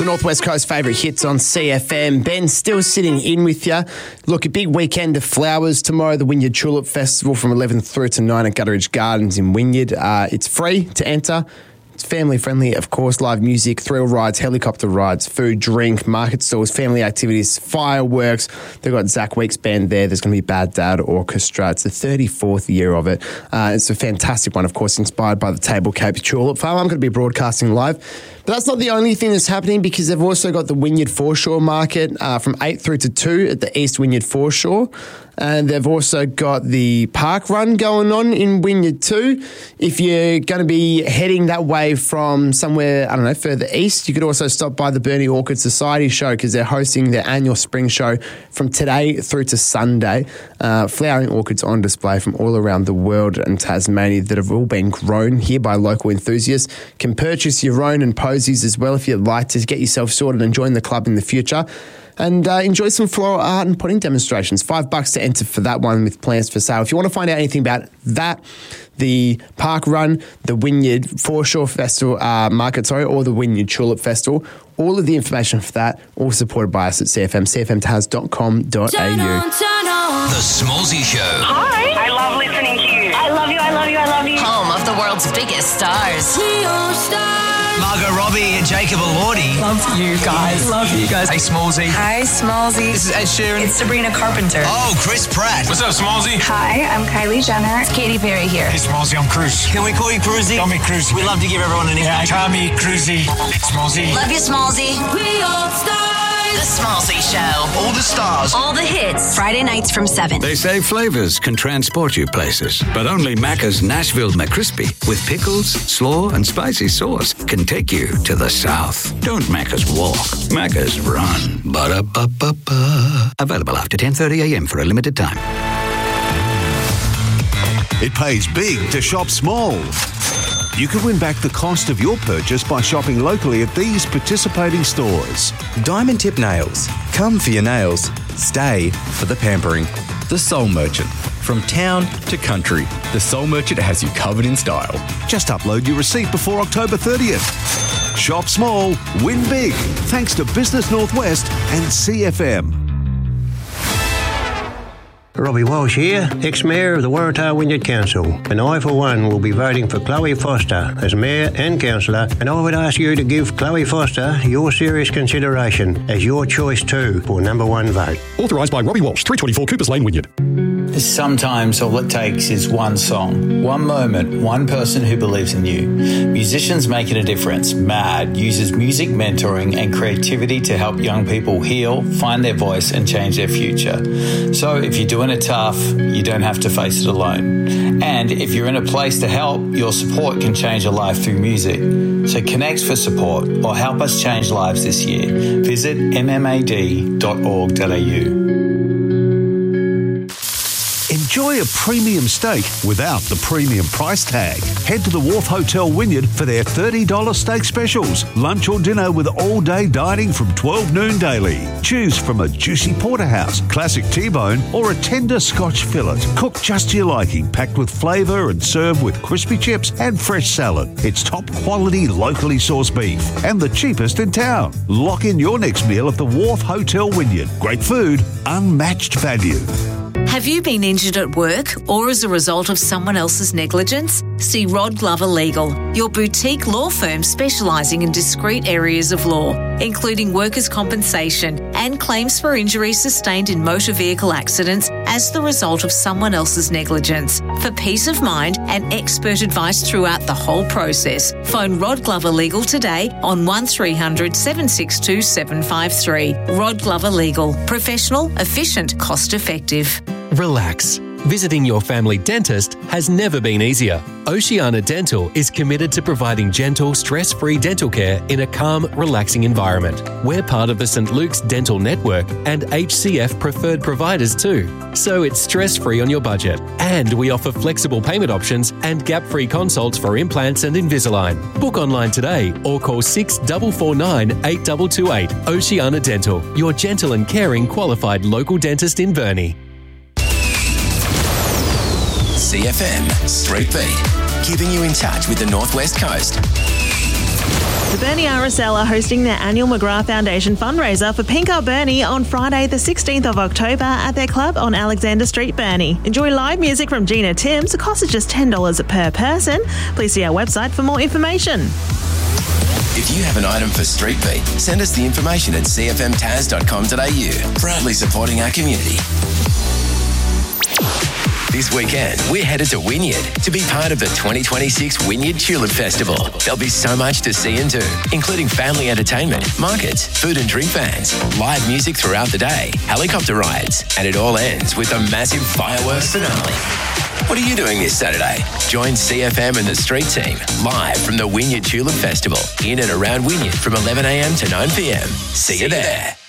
The Northwest Coast favourite hits on CFM. Ben still sitting in with you. Look, a big weekend of flowers tomorrow, the Wynyard Tulip Festival from 11 through to 9 at Gutteridge Gardens in Wynyard. It's free to enter. It's family friendly, of course. Live music, thrill rides, helicopter rides, food, drink, market stalls, family activities, fireworks. They've got Zach Weeks Band there. There's going to be Bad Dad Orchestra. It's the 34th year of it. It's a fantastic one, of course, inspired by the Table Cape Tulip Farm. I'm going to be broadcasting live. But that's not the only thing that's happening, because they've also got the Wynyard Foreshore Market from 8 through to 2 at the East Wynyard Foreshore. And they've also got the park run going on in Wynyard too. If you're going to be heading that way from somewhere, I don't know, further east, you could also stop by the Burnie Orchid Society show, because they're hosting their annual spring show from today through to Sunday. Flowering orchids on display from all around the world and Tasmania that have all been grown here by local enthusiasts. Can purchase your own and posies as well if you'd like to get yourself sorted and join the club in the future. And enjoy some floral art and potting demonstrations. $5 to enter for that one with plans for sale. If you want to find out anything about that, the park run, the Wynyard Foreshore Festival Market, or the Wynyard Tulip Festival, all of the information for that, all supported by us at CFM, cfmtaz.com.au. The Smallsy Show. Hi. I love listening to you. I love you, I love you, I love you. Home of the world's biggest stars. Margot Robbie and Jacob Elordi. Love you guys. Love you guys. Hey, Smallsy. Hi, Smallsy. This is Ed Sheeran. It's Sabrina Carpenter. Oh, Chris Pratt. What's up, Smallsy? Hi, I'm Kylie Jenner. It's Katy Perry here. Hey, Smallsy, I'm Cruz. Can we call you Cruzy? Call me Cruz. We love to give everyone a nickname. Tommy, Cruzy, Smallsy. Love you, Smallsy. We all stars. The Smallsy Show. All the stars. All the hits. Friday nights from 7. They say flavors can transport you places, but only Macca's Nashville McCrispy with pickles, slaw, and spicy sauce can take you to the south. Don't Macca's walk. Macca's run. Ba-da-ba-ba-ba. Available after 10:30 a.m. for a limited time. It pays big to shop small. You can win back the cost of your purchase by shopping locally at these participating stores. Diamond Tip Nails. Come for your nails. Stay for the pampering. The Soul Merchant. From town to country, the Soul Merchant has you covered in style. Just upload your receipt before October 30th. Shop small, win big. Thanks to Business Northwest and CFM. Robbie Walsh here, ex-mayor of the Waratah Wynyard Council, and I for one will be voting for Chloe Foster as mayor and councillor, and I would ask you to give Chloe Foster your serious consideration as your choice too for number one vote. Authorised by Robbie Walsh, 324 Coopers Lane, Wynyard. Sometimes all it takes is one song, one moment, one person who believes in you. Musicians Making a Difference, MAD, uses music mentoring and creativity to help young people heal, find their voice and change their future. So if you're doing it tough, you don't have to face it alone. And if you're in a place to help, your support can change a life through music. So connect for support or help us change lives this year. Visit mmad.org.au. Enjoy a premium steak without the premium price tag. Head to the Wharf Hotel Wynyard for their $30 steak specials. Lunch or dinner with all-day dining from 12 noon daily. Choose from a juicy porterhouse, classic T-bone, or a tender Scotch fillet. Cooked just to your liking, packed with flavour and served with crispy chips and fresh salad. It's top quality, locally sourced beef and the cheapest in town. Lock in your next meal at the Wharf Hotel Wynyard. Great food, unmatched value. Have you been injured at work or as a result of someone else's negligence? See Rod Glover Legal, your boutique law firm specialising in discrete areas of law, including workers' compensation and claims for injuries sustained in motor vehicle accidents as the result of someone else's negligence. For peace of mind and expert advice throughout the whole process, phone Rod Glover Legal today on 1300 762 753. Rod Glover Legal. Professional, efficient, cost-effective. Relax. Visiting your family dentist has never been easier. Oceania Dental is committed to providing gentle, stress-free dental care in a calm, relaxing environment. We're part of the St. Luke's Dental Network and HCF preferred providers too, so it's stress-free on your budget. And we offer flexible payment options and gap-free consults for implants and Invisalign. Book online today or call 6449 8228. Oceania Dental, your gentle and caring qualified local dentist in Burnie. CFM Street Beat, keeping you in touch with the Northwest Coast. The Bernie RSL are hosting their annual McGrath Foundation fundraiser for Pink Up Bernie on Friday the 16th of October at their club on Alexander Street, Bernie. Enjoy live music from Gina Timms. The cost is just $10 per person. Please see our website for more information. If you have an item for Street Beat, send us the information at cfmtaz.com.au. Proudly supporting our community. This weekend, we're headed to Wynyard to be part of the 2026 Wynyard Tulip Festival. There'll be so much to see and do, including family entertainment, markets, food and drink vans, live music throughout the day, helicopter rides, and it all ends with a massive fireworks finale. What are you doing this Saturday? Join CFM and the Street Team live from the Wynyard Tulip Festival in and around Wynyard from 11 a.m. to 9 p.m. See you there.